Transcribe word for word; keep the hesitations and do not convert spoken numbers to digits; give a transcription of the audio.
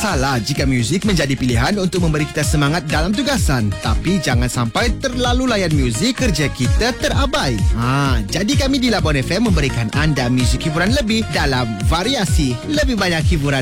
salah jika muzik menjadi pilihan untuk memberi kita semangat dalam tugasan. Tapi jangan sampai terlalu layan muzik, kerja kita terabai. Ha, jadi kami di Labuan F M memberikan anda muzik hiburan lebih dalam variasi. Lebih banyak hiburan